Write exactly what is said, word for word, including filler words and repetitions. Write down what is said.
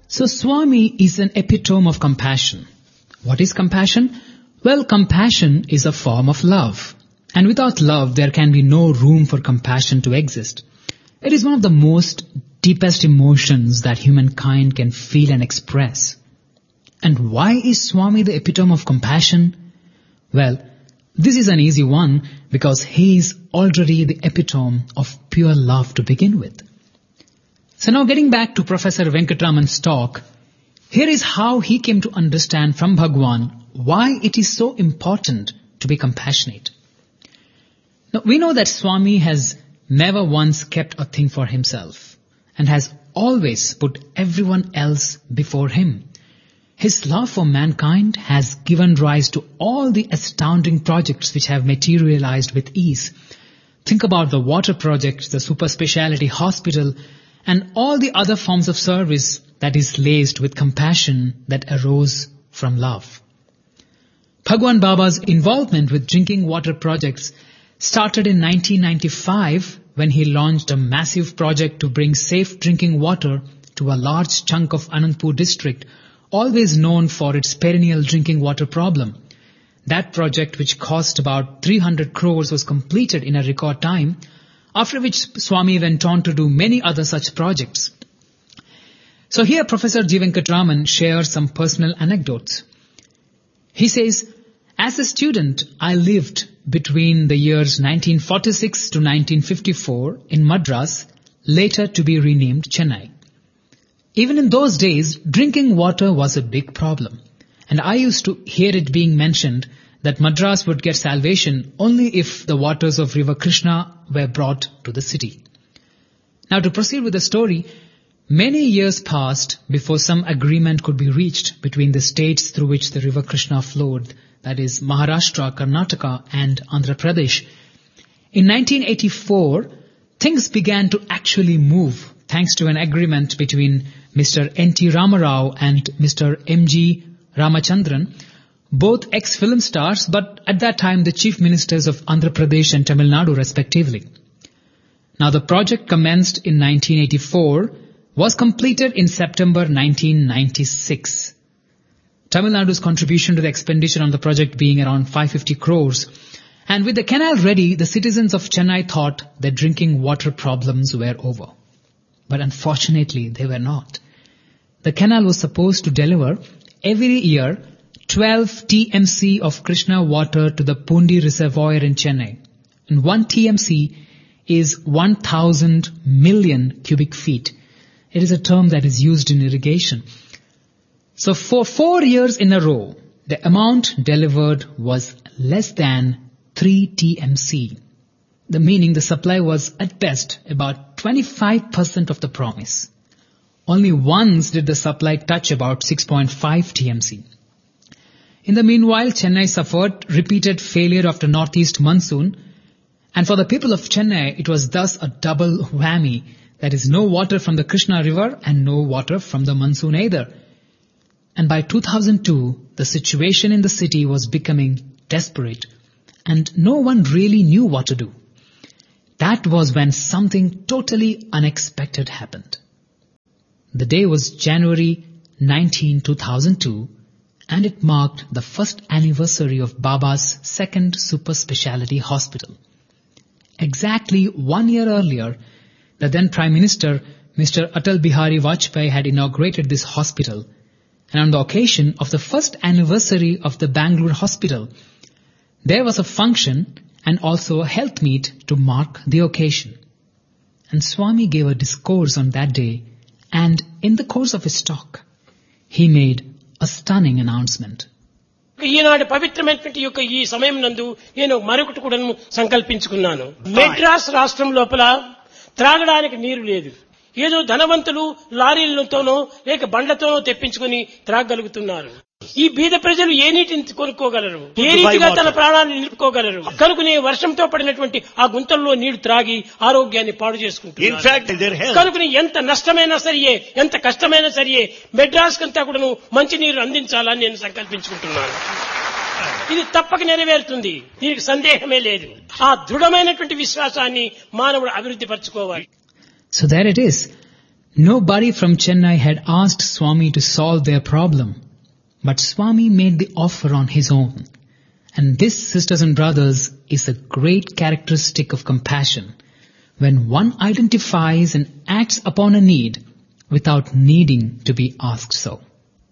So Swami is an epitome of compassion. What is compassion? Well, compassion is a form of love. And without love, there can be no room for compassion to exist. It is one of the most deepest emotions that humankind can feel and express. And why is Swami the epitome of compassion? Well, this is an easy one because he is already the epitome of pure love to begin with. So now getting back to Professor Venkatraman's talk, here is how he came to understand from Bhagwan why it is so important to be compassionate. Now we know that Swami has never once kept a thing for himself and has always put everyone else before him. His love for mankind has given rise to all the astounding projects which have materialized with ease. Think about the water project, the super speciality hospital, and all the other forms of service that is laced with compassion that arose from love. Bhagwan Baba's involvement with drinking water projects started in nineteen ninety-five when he launched a massive project to bring safe drinking water to a large chunk of Anandpur district, always known for its perennial drinking water problem. That project, which cost about three hundred crores, was completed in a record time, after which Swami went on to do many other such projects. So here Professor G. Venkatraman shares some personal anecdotes. He says, as a student, I lived between the years nineteen forty-six to nineteen fifty-four in Madras, later to be renamed Chennai. Even in those days, drinking water was a big problem, and I used to hear it being mentioned that Madras would get salvation only if the waters of River Krishna were brought to the city. Now to proceed with the story, many years passed before some agreement could be reached between the states through which the River Krishna flowed, that is Maharashtra, Karnataka and Andhra Pradesh. In nineteen eighty-four, things began to actually move thanks to an agreement between Mister N T Ramarao and Mister M G Ramachandran, both ex-film stars, but at that time the chief ministers of Andhra Pradesh and Tamil Nadu respectively. Now the project commenced in nineteen eighty-four, was completed in September nineteen ninety-six. Tamil Nadu's contribution to the expenditure on the project being around five hundred fifty crores. And with the canal ready, the citizens of Chennai thought their drinking water problems were over. But unfortunately, they were not. The canal was supposed to deliver every year twelve T M C of Krishna water to the Pundi Reservoir in Chennai. And one T M C is one thousand million cubic feet. It is a term that is used in irrigation. So for four years in a row, the amount delivered was less than three T M C. The meaning the supply was at best about twenty-five percent of the promise. Only once did the supply touch about six point five T M C. In the meanwhile, Chennai suffered repeated failure after northeast monsoon, and for the people of Chennai, it was thus a double whammy. That is, no water from the Krishna river and no water from the monsoon either. And by two thousand two, the situation in the city was becoming desperate, and no one really knew what to do. That was when something totally unexpected happened. The day was January nineteenth, two thousand two, and it marked the first anniversary of Baba's second super speciality hospital. Exactly one year earlier, the then Prime Minister, Mister Atal Bihari Vajpayee, had inaugurated this hospital. And on the occasion of the first anniversary of the Bangalore hospital, there was a function and also a health meet to mark the occasion. And Swami gave a discourse on that day, and in the course of his talk, he made a stunning announcement. ఈనాడు పవిత్రమైనటువంటి యొక్క ఈ సమయం నందు నేను మరొకటి కూడా సంకల్పించుకున్నాను. మెడ్రాస్ రాష్ట్రం లోపల త్రాగడానికి నీరు లేదు. ఏదో ధనవంతులు లారీలతోనో లేక బండ్లతోనో తెప్పించుకుని త్రాగలుగుతున్నారు. ఈ బీద ప్రజలు ఏ నీటిని కొనుక్కోగలరు? ఏ రీతిగా తన ప్రాణాన్ని నిలుపుకోగలరు? కనుకనే వర్షంతో పడినటువంటి ఆ గుంతల్లో నీళ్లు త్రాగి ఆరోగ్యాన్ని పాడు చేసుకుంటున్నారు. కనుకనే ఎంత నష్టమైనా సరియే, ఎంత కష్టమైనా సరియే, మెడ్రాస్ కంతా కూడాను మంచినీరు అందించాలని నేను సంకల్పించుకుంటున్నాను. ఇది తప్పక నెరవేరుతుంది, దీనికి సందేహమే లేదు. ఆ దృఢమైనటువంటి విశ్వాసాన్ని మానవుడు అభివృద్ధి పరచుకోవాలి. So there it is. Nobody from Chennai had asked Swami to solve their problem, but Swami made the offer on his own. And this, sisters and brothers, is a great characteristic of compassion, when one identifies and acts upon a need without needing to be asked so.